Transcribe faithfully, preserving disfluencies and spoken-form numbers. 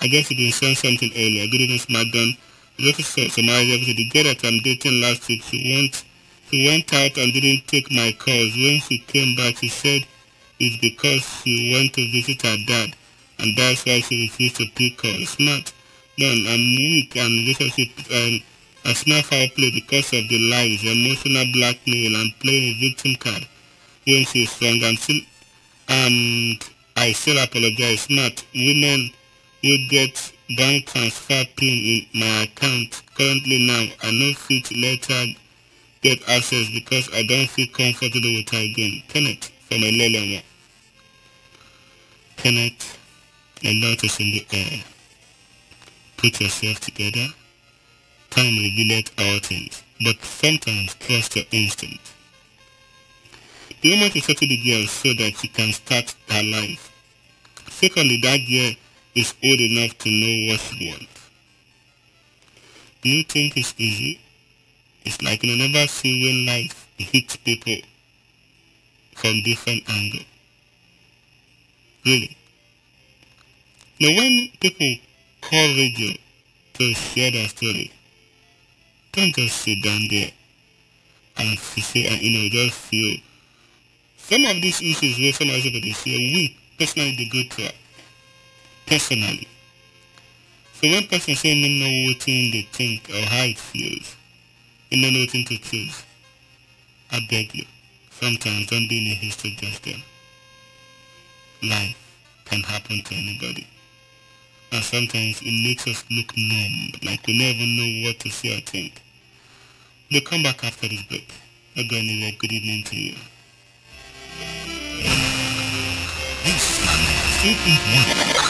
I guess you didn't send something earlier. Good evening, SmackDown. Just to say, summarize everything. The girl that I'm dating last week, she went, she went out and didn't take my calls. When she came back, she said it's because she went to visit her dad, and that's why she refused to pick calls. Smart. Then I'm weak and relationship um, a smart foul play because of the lies, emotional blackmail, and playing a victim card. When she's strong, I'm still, and I still apologize. Smart. Women will get bank transfer pin in my account currently now. I no fit let her get access because I don't feel comfortable with her again. Kenneth from Elelema. Kenneth, a lot is in the air. Put yourself together. Time revealeth all things, but sometimes trust your instinct. The woman should settle the girl so that she can start her life. Secondly, that girl is old enough to know what she wants. Do you think it's easy? It's like you never see when life hits people from different angles. Really. Now when people call radio to share their story, don't just sit down there and say and you know just feel some of these issues where some of people say we personally they go through personally. So when person say no know what they think or how it feels, and no know what to choose, I beg you, sometimes don't be in a haste to judge them. Life can happen to anybody. And sometimes it makes us look numb, like we never know what to say or think. We'll come back after this break. Not go anywhere. Good evening to you. This is my man.